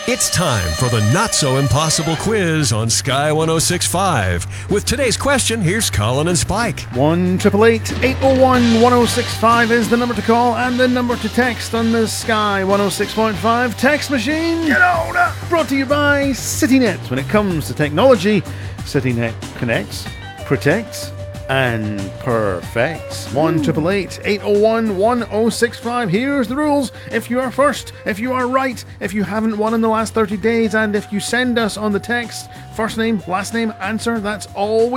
It's time for the not-so-impossible quiz on Sky 106.5. With today's question, here's Colin and Spike. 1-888-801-1065 is the number to call and the number to text on the Sky 106.5 text machine. Get on up! Brought to you by CityNet. When it comes to technology, CityNet connects, protects, and perfects. 1-888-801-1065. Here's the rules. If you are first, if you are right, if you haven't won in the last 30 days, and if you send us on the text, first name, last name, answer, that's all we